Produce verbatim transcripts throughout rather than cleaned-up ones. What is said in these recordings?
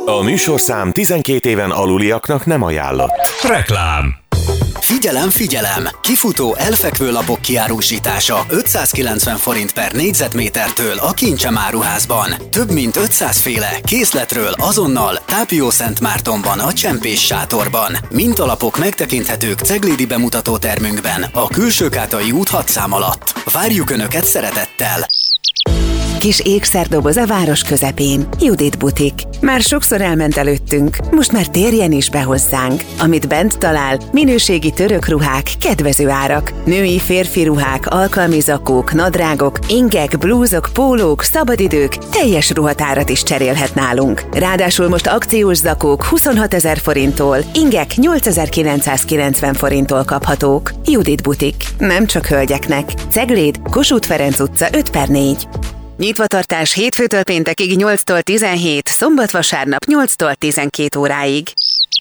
A műsorszám tizenkét éven aluliaknak nem ajánlott. Reklám. Figyelem, figyelem! Kifutó elfekvő lapok kiárusítása ötszázkilencven forint per négyzetmétertől a Kincsem áruházban. Több mint ötszáz féle készletről azonnal Tápiószentmártonban a Csempés sátorban. Mintalapok megtekinthetők ceglédi bemutatótermünkben a Külsőkátai út hat szám alatt. Várjuk Önöket szeretettel! Kis ékszerdoboz a város közepén. Judit butik. Már sokszor elment előttünk, most már térjen is be hozzánk. Amit bent talál, minőségi török ruhák, kedvező árak. Női, férfi ruhák, alkalmi zakók, nadrágok, ingek, blúzok, pólók, szabadidők, teljes ruhatárat is cserélhet nálunk. Ráadásul most akciós zakók huszonhatezer forinttól, ingek nyolcezer-kilencszázkilencven forinttól kaphatók. Judit butik. Nem csak hölgyeknek. Cegléd, Kossuth Ferenc utca öt per négy. Nyitvatartás hétfőtől péntekig nyolctól tizenhét, szombat-vasárnap nyolctól tizenkét óráig.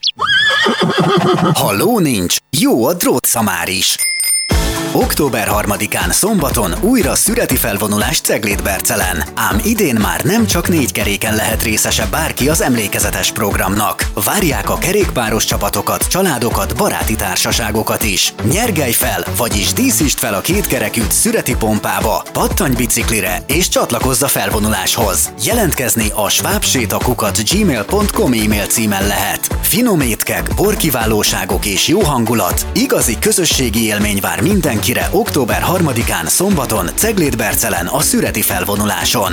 Ha ló nincs, jó a drótszamár is. október harmadikán szombaton újra szüreti felvonulás Cegléd-Bercelen. Ám idén már nem csak négy keréken lehet részese bárki az emlékezetes programnak. Várják a kerékpáros csapatokat, családokat, baráti társaságokat is. Nyergelj fel, vagyis díszítsd fel a kétkerekűt szüreti pompába, pattanj biciklire és csatlakozz a felvonuláshoz. Jelentkezni a svábsétakukat gmail pont com e-mail címen lehet. Finom étkek, borkiválóságok és jó hangulat, igazi közösségi élmény vár mindenkire október harmadikán szombaton Cegléd-Bercelen a szüreti felvonuláson.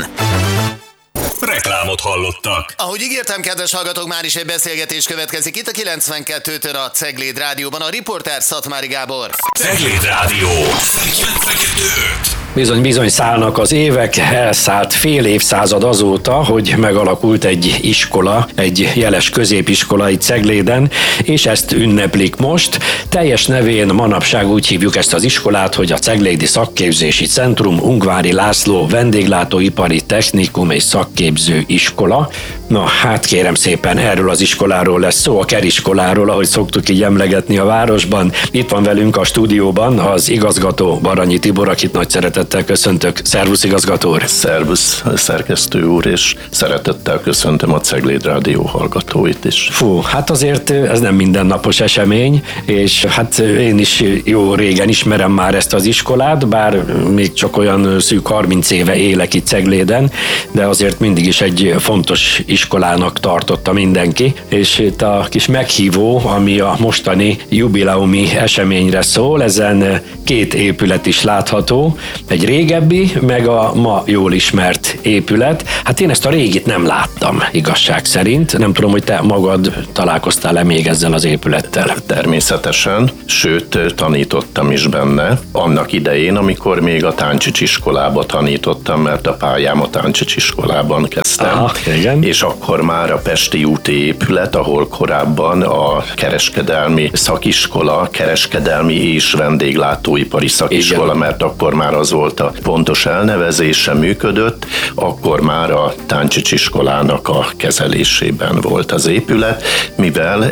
Reklámot hallottak. Ahogy ígértem, kedves hallgatók, már is egy beszélgetés következik itt a kilencvenkettőtől a Cegléd Rádióban. A riporter Szatmári Gábor. Cegléd Rádió kilencvenkettő. Bizony, bizony szállnak az évek, elszállt fél évszázad azóta, hogy megalakult egy iskola, egy jeles középiskola itt Cegléden, és ezt ünneplik most. Teljes nevén manapság úgy hívjuk ezt az iskolát, hogy a Ceglédi Szakképzési Centrum Ungvári László Vendéglátóipari Technikum és Szakképző Iskola. Na, hát kérem szépen, erről az iskoláról lesz szó, a keriskoláról, ahogy szoktuk így emlegetni a városban. Itt van velünk a stúdióban az igazgató, Baranyi Tibor, akit nagy szeretettel köszöntök. Szervusz, igazgató úr! Szervusz, szerkesztő úr, és szeretettel köszöntöm a Cegléd Rádió hallgatóit is. Fú, hát azért ez nem mindennapos esemény, és hát én is jó régen ismerem már ezt az iskolát, bár még csak olyan szűk harminc éve élek itt Cegléden, de azért mindig is egy fontos iskolának tartotta mindenki, és itt a kis meghívó, ami a mostani jubileumi eseményre szól, ezen két épület is látható, egy régebbi, meg a ma jól ismert épület. Hát én ezt a régit nem láttam, igazság szerint. Nem tudom, hogy te magad találkoztál-e még ezzel az épülettel. Természetesen, sőt tanítottam is benne. Annak idején, amikor még a Táncsics iskolába tanítottam, mert a pályám a Táncsics iskolában kezdtem. Aha, igen. És akkor már a Pesti úti épület, ahol korábban a kereskedelmi szakiskola, kereskedelmi és vendéglátóipari szakiskola, igen, mert akkor már az volt a pontos elnevezése, működött, akkor már a Táncsics iskolának a kezelésében volt az épület, mivel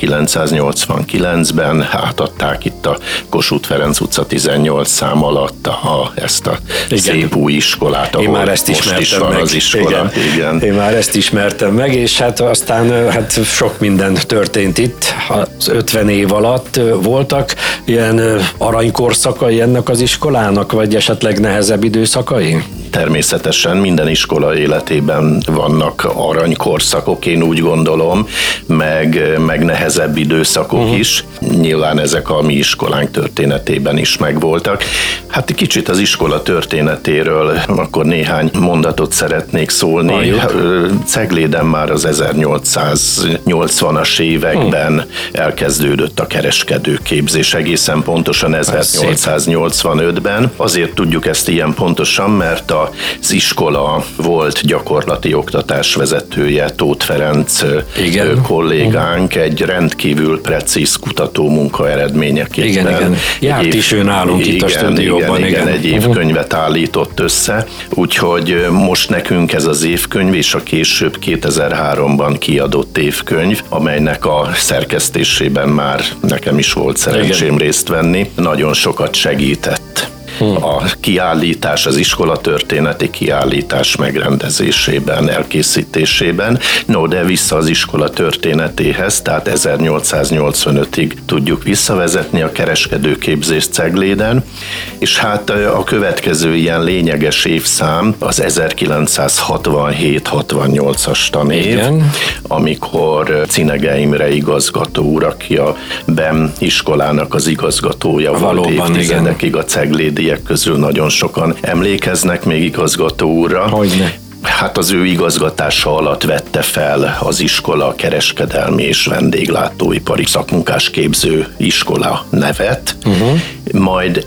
ezerkilencszáznyolcvankilencben átadták itt a Kossuth Ferenc utca tizennyolc szám alatt a, ezt a igen, szép új iskolát, ahol én már ezt most is van meg. Az iskola. Igen. Igen. Én már ezt ismertem meg, és hát aztán hát sok minden történt itt. Az ötven év alatt voltak ilyen aranykorszakai ennek az iskolának, vagy esetleg nehezebb időszakai? Természetesen minden iskola életében vannak aranykorszakok, én úgy gondolom, meg, meg nehezebb időszakok uh-huh. is. Nyilván ezek a mi iskolánk történetében is megvoltak. Hát kicsit az iskola történetéről akkor néhány mondatot szeretnék szólni. Halljuk. Cegléden már az ezernyolcszáznyolcvanas években uh-huh. elkezdődött a kereskedőképzés, egészen pontosan ezernyolcszáznyolcvanötben. Azért tudjuk ezt ilyen pontosan, mert a az iskola volt gyakorlati oktatás vezetője, Tóth Ferenc igen. kollégánk, egy rendkívül precíz kutató munka eredményeképpen. Igen, igen. Járt év, is ő nálunk igen, itt a stúdióban. Igen, igen, egy évkönyvet állított össze, úgyhogy most nekünk ez az évkönyv és a később kétezer-háromban kiadott évkönyv, amelynek a szerkesztésében már nekem is volt szerencsém igen. részt venni, nagyon sokat segített. a kiállítás, az iskolatörténeti kiállítás megrendezésében, elkészítésében. No, de vissza az iskola történetéhez, tehát ezernyolcszáznyolcvanötig tudjuk visszavezetni a kereskedőképzést Cegléden, és hát a következő ilyen lényeges évszám az ezerkilencszázhatvanhét hatvannyolcas tanév, igen, amikor Cinege Imre igazgató úr, aki a bé e em iskolának az igazgatója valóban, volt évtizedekig, igen. A ceglédiek közül nagyon sokan emlékeznek még igazgató úrra. Hogyne. Hát az ő igazgatása alatt vette fel az iskola kereskedelmi és vendéglátóipari szakmunkásképző iskola nevet, uh-huh. Majd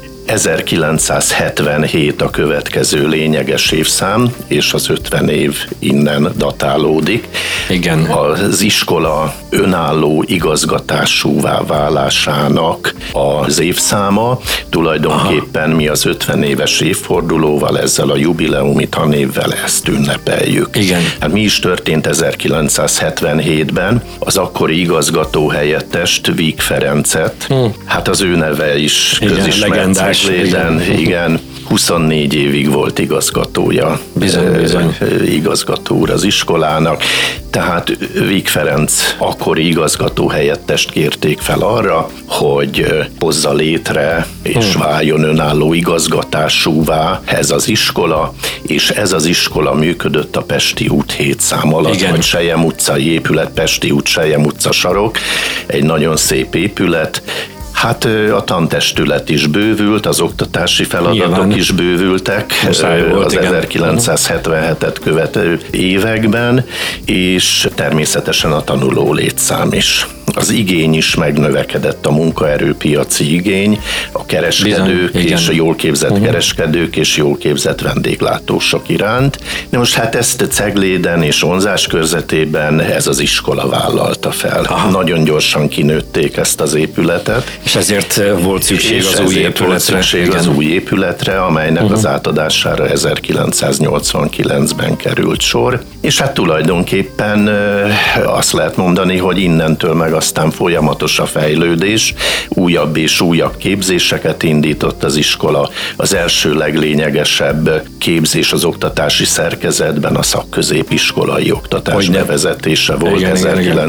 ezerkilencszázhetvenhét a következő lényeges évszám, és az ötven év innen datálódik. Igen. Az iskola önálló igazgatásúvá válásának az évszáma, tulajdonképpen aha. Mi az ötven éves évfordulóval, ezzel a jubileumi tanévvel ezt ünnepeljük. Igen. Hát mi is történt ezerkilencszázhetvenhétben? Az akkori igazgató helyettest, Víg Ferencet, hmm. hát az ő neve is közismert. Cegléden, igen. igen, huszonnégy évig volt igazgatója, bizony, bizony. igazgató úr az iskolának, tehát Víg Ferenc akkori igazgató helyettest kérték fel arra, hogy hozza létre és hmm. váljon önálló igazgatásúvá ez az iskola, és ez az iskola működött a Pesti út hét szám alatt, igen. Vagy Selyem utcai épület, Pesti út, Selyem utca sarok, egy nagyon szép épület. Hát a tantestület is bővült, az oktatási feladatok nyilván is bővültek volt, az igen. ezerkilencszázhetvenhetet követő években, és természetesen a tanuló létszám is. Az igény is megnövekedett, a munkaerőpiaci igény, a kereskedők bizony, és a jól képzett uh-huh. kereskedők és jól képzett vendéglátósok iránt. De most hát ezt Cegléden és vonzás körzetében ez az iskola vállalta fel. Aha. Nagyon gyorsan kinőtték ezt az épületet. És ezért volt szükség és az új épületre. Volt szükség az új épületre, amelynek uh-huh. az átadására ezerkilencszáznyolcvankilencben került sor. És hát tulajdonképpen azt lehet mondani, hogy innentől meg aztán folyamatos a fejlődés, újabb és újabb képzéseket indított az iskola. Az első leglényegesebb képzés az oktatási szerkezetben a szakközépiskolai oktatás Hogyne. nevezetése volt igen,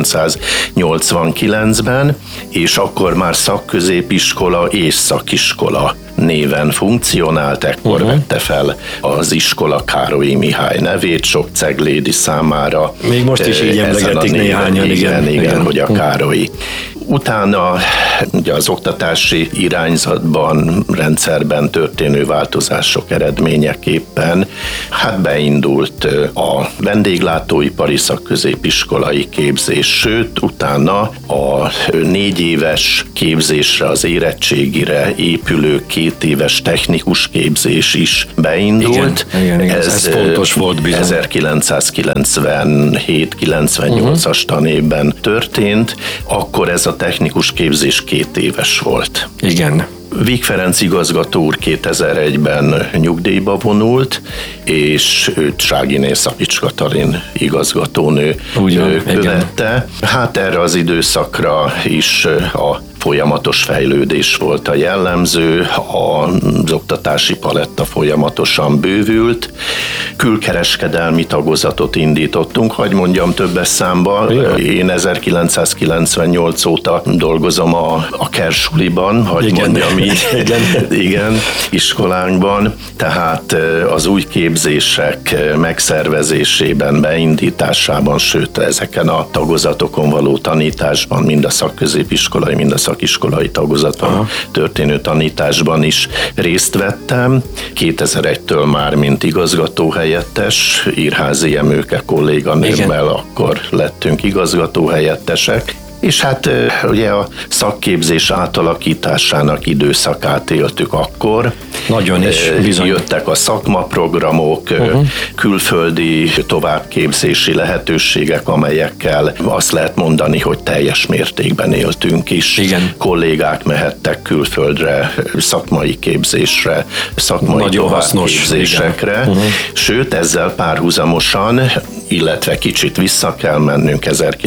ezerkilencszáznyolcvankilencben, és akkor már szakközépiskola és szakiskola néven funkcionált, ekkor uh-huh. vette fel az iskola Károlyi Mihály nevét, sok ceglédi számára. Még most is így emlegetik néhányan, igen, igen, igen, igen, hogy a Károlyi. Utána ugye az oktatási irányzatban, rendszerben történő változások eredményeképpen hát beindult a vendéglátóipari szakközépiskolai képzés, sőt, utána a négy éves képzésre, az érettségire épülő két éves technikus képzés is beindult. Igen, igen, igen, ez, ez fontos volt bizony. ezerkilencszázkilencvenhét kilencvennyolcas uh-huh. tanévben történt, akkor ez a technikus képzés két éves volt. Igen. Víg Ferenc igazgató úr kétezer-egyben nyugdíjba vonult, és őt Ságyiné Szapics Katalin igazgatónő Ugyan, követte. Igen. Hát erre az időszakra is a folyamatos fejlődés volt a jellemző, az oktatási paletta folyamatosan bővült, külkereskedelmi tagozatot indítottunk, hagy mondjam többes számban. Én ezerkilencszázkilencvennyolc óta dolgozom a, a Kersuliban, hagy igen. mondjam így, igen. igen, iskolánkban, tehát az új képzések megszervezésében, beindításában, sőt ezeken a tagozatokon való tanításban, mind a szakközépiskolai, mind a szakiskolai tagozaton Aha. történő tanításban is részt vettem. kétezer-egytől már, mint igazgató helyettes, Írházi Emőke kolléganőmmel akkor lettünk igazgató helyettesek. És hát ugye a szakképzés átalakításának időszakát éltük akkor. Nagyon is, bizony. Jöttek a szakmaprogramok, uh-huh. külföldi továbbképzési lehetőségek, amelyekkel azt lehet mondani, hogy teljes mértékben éltünk is. Igen. Kollégák mehettek külföldre, szakmai képzésre, szakmai nagyon továbbképzésekre. Uh-huh. Sőt, ezzel párhuzamosan illetve kicsit vissza kell mennünk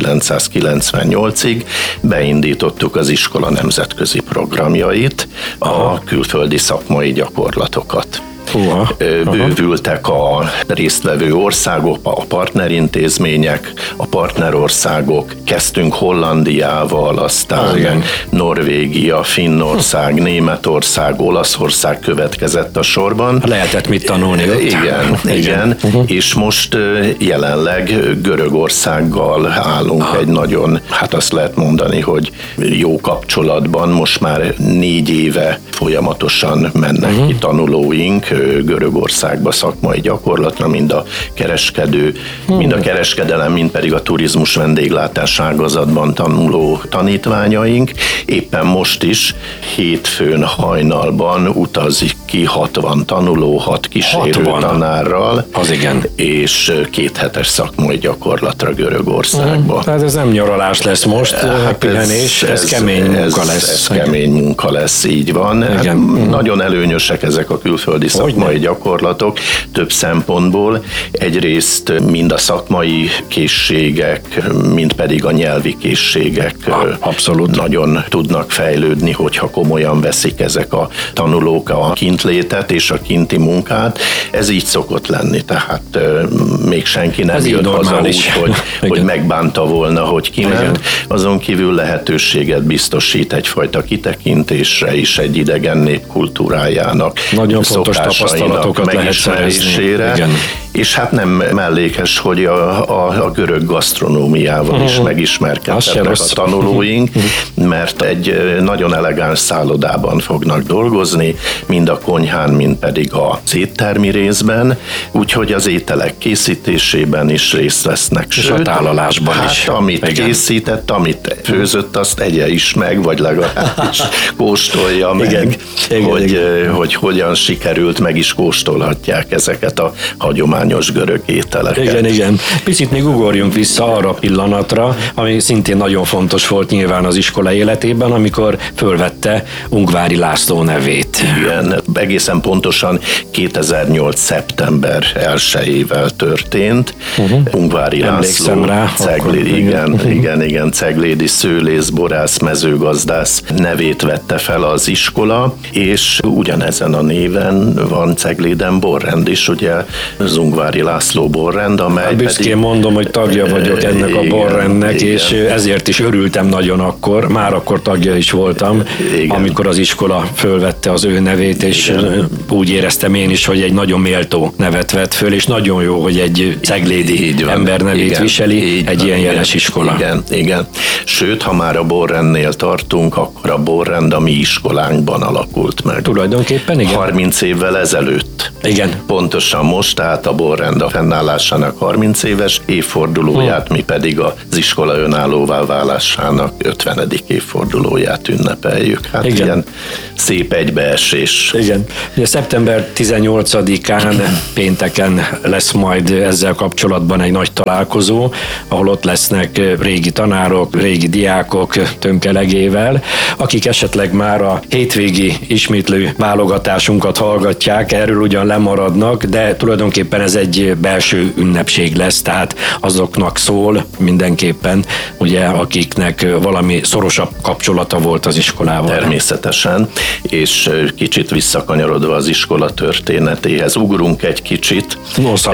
ezerkilencszázkilencvennyolcig, beindítottuk az iskola nemzetközi programjait, a külföldi szakmai gyakorlatokat. Uha. Bővültek a résztvevő országok, a partnerintézmények, a partnerországok. Kezdtünk Hollandiával, aztán Norvégia, Finnország, Németország, Olaszország következett a sorban. Lehetett mit tanulni ott. Igen, igen. igen. Uh-huh. És most jelenleg Görögországgal állunk ah. egy nagyon, hát azt lehet mondani, hogy jó kapcsolatban. Most már négy éve folyamatosan mennek uh-huh. ki tanulóink Görögországba szakmai gyakorlatra, mind a kereskedő, hmm. mind a kereskedelem, mind pedig a turizmus vendéglátás ágazatban tanuló tanítványaink. Éppen most is hétfőn hajnalban utazik ki hatvan tanuló, hat kísérő tanárral, az igen. és két hetes szakmai gyakorlatra Görögországba. Hmm. Tehát ez nem nyaralás lesz most, hát pihenés, ez, ez, ez kemény munka ez, lesz. Ez kemény munka lesz, így van. Hát hmm. Nagyon előnyösek ezek a külföldi szakmai gyakorlatok több szempontból. Egyrészt mind a szakmai készségek, mind pedig a nyelvi készségek ah, abszolút. Nagyon tudnak fejlődni, hogyha komolyan veszik ezek a tanulók a kintlétet és a kinti munkát. Ez így szokott lenni, tehát még senki nem ez jött haza úgy, hogy, hogy megbánta volna, hogy kiment. Igen. Azon kívül lehetőséget biztosít egyfajta kitekintésre is egy idegen nép kultúrájának, nagyon fontos tapasztalatokat megismerésére, és hát nem mellékes, hogy a, a, a görög gasztronómiával uh-huh. is megismerkedhetnek a tanulóink, mert egy nagyon elegáns szállodában fognak dolgozni, mind a konyhán, mind pedig az éttermi részben, úgyhogy az ételek készítésében is részt vesznek. És sőt, a tálalásban hát, is. Amit igen. készített, amit főzött, azt egye is meg, vagy legalábbis kóstolja meg, igen. Igen, hogy, igen. hogy hogyan sikerült, meg is kóstolhatják ezeket a hagyományos görög ételeket. Igen, igen. Picit még ugorjunk vissza arra a pillanatra, ami szintén nagyon fontos volt nyilván az iskola életében, amikor fölvette Ungvári László nevét. Igen, egészen pontosan kétezer-nyolc. szeptember elsejével történt. Uh-huh. Ungvári László, rá, Cegléd, igen, uh-huh. igen, igen, ceglédi szőlész, borász, mezőgazdász nevét vette fel az iskola, és ugyanezen a néven van Cegléden borrend is, ugye Ungvári László borrend, amely hát büszkén pedig... mondom, hogy tagja vagyok ennek igen, a borrendnek, igen. és ezért is örültem nagyon akkor, már akkor tagja is voltam, igen. amikor az iskola fölvette az ő nevét, és igen. úgy éreztem én is, hogy egy nagyon méltó nevet vett föl, és nagyon jó, hogy egy ceglédi ember nevét igen, viseli, egy van, ilyen jeles igen, iskola. Igen, igen. Sőt, ha már a borrendnél tartunk, akkor a borrend a mi iskolánkban alakult meg. Tulajdonképpen igen. harminc évvel ezelőtt. Igen. Pontosan most, tehát a borrend a fennállásának harminc éves évfordulóját, hmm. mi pedig az iskola önállóvá válásának ötvenedik évfordulóját ünnepeljük. Hát igen. ilyen szép egybeesés. Igen. Ugye szeptember tizennyolcadikán pénteken lesz majd ezzel kapcsolatban egy nagy találkozó, ahol ott lesznek régi tanárok, régi diákok tömkelegével, akik esetleg már a hétvégi ismétlő válogatásunkat hallgatják, erről ugyan lemaradnak, de tulajdonképpen ez egy belső ünnepség lesz, tehát azoknak szól mindenképpen, ugye, akiknek valami szorosabb kapcsolata volt az iskolával. Természetesen, és kicsit visszakanyarodva az iskola történetéhez, ugrunk egy kicsit. Noszak.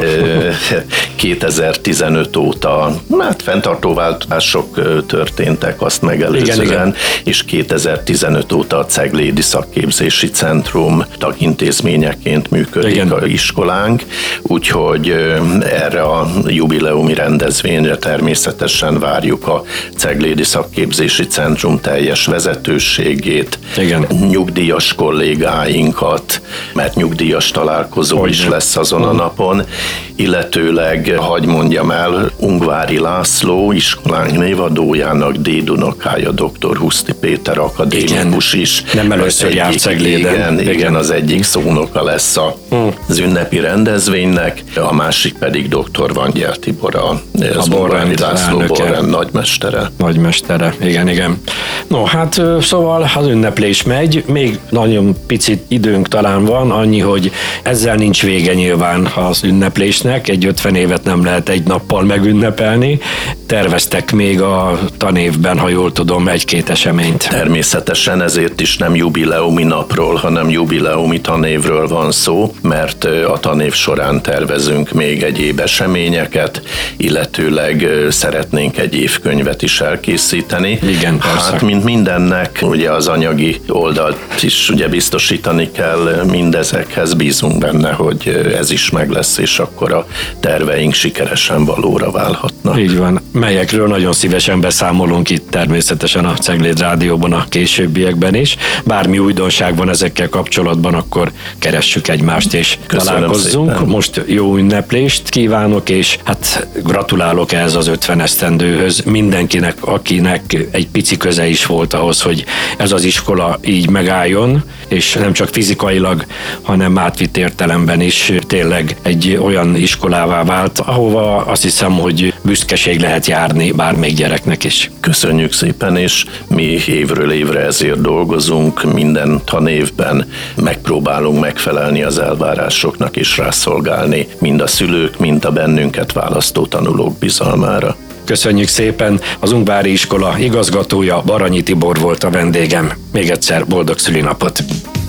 kétezer-tizenöt óta hát fenntartó változások történtek azt megelőzően, igen, igen. és kétezer-tizenöt óta a Ceglédi Szakképzési Centrum tagintézményeként működik igen. a iskolánk, úgyhogy erre a jubileumi rendezvényre természetesen várjuk a Ceglédi Szakképzési Centrum teljes vezetőségét, igen. nyugdíjas kollégáinkat, mert nyugdíjas találkozó Hogy is lesz azon a napon, illetőleg, hadd mondjam el, Ungvári László iskolánk névadójának dédunokája dr. Huszti Péter akadémikus igen. is. Nem először jár Cegléden. Igen, igen, igen, az egyik szónoka lesz a, az ünnepi rendezvénynek, vezetőnek, a másik pedig dr. Vangyel Tibor, a, az a Borrend László Borrend nagymestere. Nagymestere, igen, igen. No, hát szóval az ünneplés megy, még nagyon picit időnk talán van, annyi, hogy ezzel nincs vége nyilván az ünneplésnek, egy ötven évet nem lehet egy nappal megünnepelni. Terveztek még a tanévben, ha jól tudom, egy-két eseményt. Természetesen, ezért is nem jubileumi napról, hanem jubileumi tanévről van szó, mert a tanév során tervezünk még egyéb eseményeket, illetőleg szeretnénk egy évkönyvet is elkészíteni. Igen, persze. Hát, mint mindennek, ugye az anyagi oldalt is ugye biztosítani kell, mindezekhez bízunk benne, hogy ez is meg lesz, és akkor a terveink sikeresen valóra válhatnak. Így van, melyekről nagyon szívesen beszámolunk itt természetesen a Cegléd Rádióban a későbbiekben is. Bármi újdonság van ezekkel kapcsolatban, akkor keressük egymást és Köszönöm találkozzunk. szépen. Most jó ünneplést kívánok, és hát gratulálok ehhez az ötven esztendőhöz mindenkinek, akinek egy pici köze is volt ahhoz, hogy ez az iskola így megálljon, és nem csak fizikailag, hanem átvitt értelemben is tényleg egy olyan iskolává vált, ahova azt hiszem, hogy büszkeség lehet járni bármelyik gyereknek is. Köszönjük szépen, és mi évről évre ezért dolgozunk, minden tanévben megpróbálunk megfelelni az elvárásoknak és rászolgálni mind a szülők, mind a bennünket választó tanulók bizalmára. Köszönjük szépen, az Ungvári Iskola igazgatója, Baranyi Tibor volt a vendégem. Még egyszer boldog szülinapot!